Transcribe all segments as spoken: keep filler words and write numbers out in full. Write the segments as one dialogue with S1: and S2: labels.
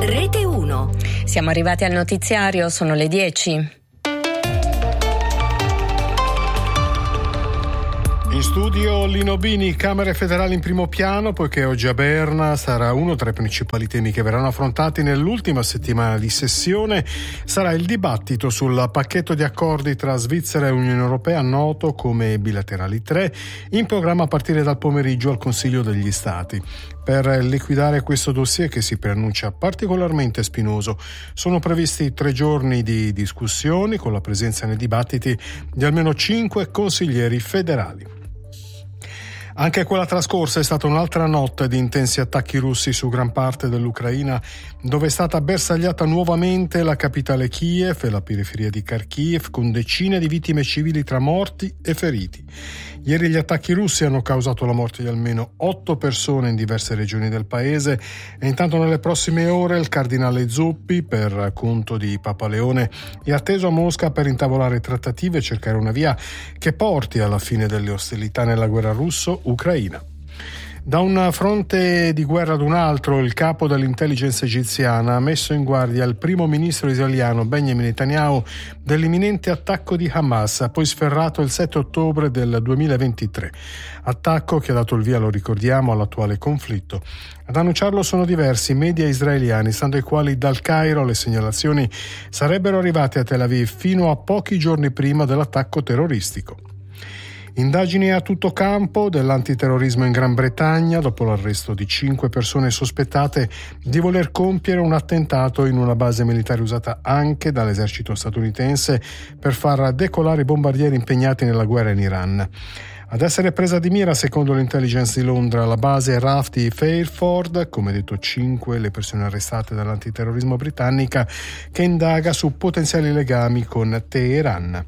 S1: Rete uno.
S2: Siamo arrivati al notiziario, sono le dieci.
S3: In studio Lino Bini, Camere federali in primo piano, poiché oggi a Berna sarà uno tra i principali temi che verranno affrontati nell'ultima settimana di sessione. Sarà il dibattito sul pacchetto di accordi tra Svizzera e Unione Europea, noto come Bilaterali tre, in programma a partire dal pomeriggio al Consiglio degli Stati. Per liquidare questo dossier, che si preannuncia particolarmente spinoso, sono previsti tre giorni di discussioni con la presenza nei dibattiti di almeno cinque consiglieri federali. Anche quella trascorsa è stata un'altra notte di intensi attacchi russi su gran parte dell'Ucraina, dove è stata bersagliata nuovamente la capitale Kiev e la periferia di Kharkiv, con decine di vittime civili tra morti e feriti. Ieri gli attacchi russi hanno causato la morte di almeno otto persone in diverse regioni del paese e intanto nelle prossime ore il cardinale Zuppi, per conto di Papa Leone, è atteso a Mosca per intavolare trattative e cercare una via che porti alla fine delle ostilità nella guerra russo-ucraina. Da un fronte di guerra ad un altro, il capo dell'intelligence egiziana ha messo in guardia il primo ministro israeliano Benjamin Netanyahu dell'imminente attacco di Hamas, poi sferrato il sette ottobre del duemilaventitré. Attacco che ha dato il via, lo ricordiamo, all'attuale conflitto. Ad annunciarlo sono diversi media israeliani, stando ai quali dal Cairo le segnalazioni sarebbero arrivate a Tel Aviv fino a pochi giorni prima dell'attacco terroristico. Indagini a tutto campo dell'antiterrorismo in Gran Bretagna dopo l'arresto di cinque persone sospettate di voler compiere un attentato in una base militare usata anche dall'esercito statunitense per far decollare i bombardieri impegnati nella guerra in Iran. Ad essere presa di mira, secondo l'intelligence di Londra, la base R A F di Fairford, come detto cinque le persone arrestate dall'antiterrorismo britannica, che indaga su potenziali legami con Teheran.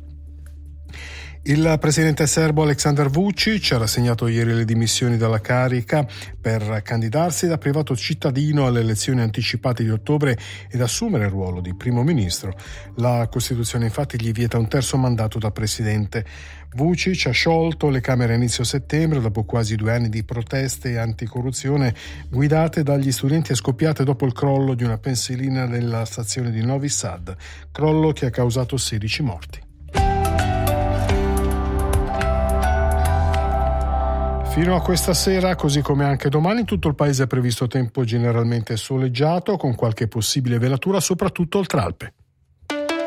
S3: Il presidente serbo Aleksandar Vučić ha rassegnato ieri le dimissioni dalla carica per candidarsi da privato cittadino alle elezioni anticipate di ottobre ed assumere il ruolo di primo ministro. La Costituzione infatti gli vieta un terzo mandato da presidente. Vučić ha sciolto le Camere a inizio settembre dopo quasi due anni di proteste e anticorruzione guidate dagli studenti, scoppiate dopo il crollo di una pensilina nella stazione di Novi Sad, crollo che ha causato sedici morti. Fino a questa sera, così come anche domani, in tutto il paese è previsto tempo generalmente soleggiato, con qualche possibile velatura, soprattutto oltre Alpe.